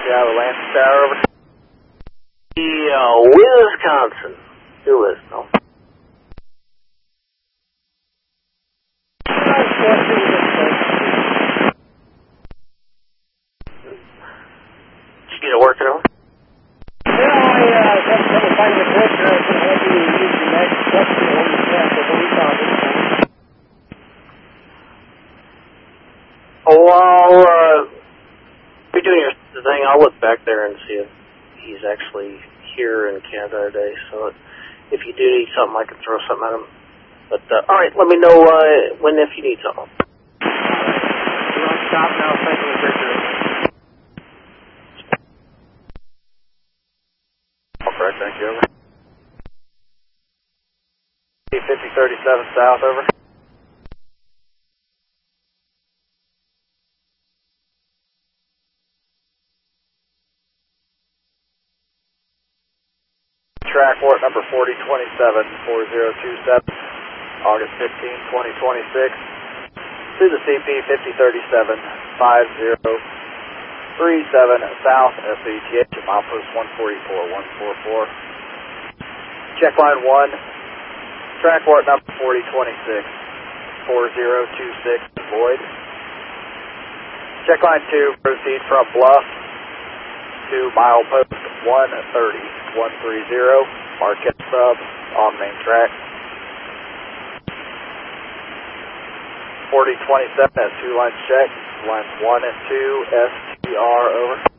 Yeah, the Lansing Tower over. Wisconsin. Who is, no? Did you get it working over? Yeah, I got trouble finding the picture. I was going to have you use the next question on the sample, but we found it. Oh, I'll be doing your thing. I'll look back there and see if he's actually here in Canada today. So if you do need something, I can throw something at him. But, all right, let me know when if you need something. You want to stop now? Thank you, Richard. Correct, thank you, over. 5037 south, over. Track port number 4027, 4027, August 15, 2026, to the CP 5037, 5037 south, SETH, milepost 144, 144. Check line 1, track port number 4026, 4026, void. Check line 2, proceed from Bluff to milepost 130, 130, Marquette sub, on main track. 4027 has 2 lines checked, lines 1 and 2, STR, over.